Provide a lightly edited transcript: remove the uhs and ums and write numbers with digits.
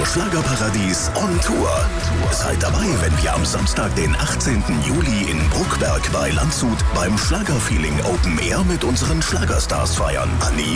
Schlagerparadies on Tour. Seid dabei, wenn wir am Samstag, den 18. Juli in Bruckberg bei Landshut beim Schlagerfeeling Open Air mit unseren Schlagerstars feiern. Anni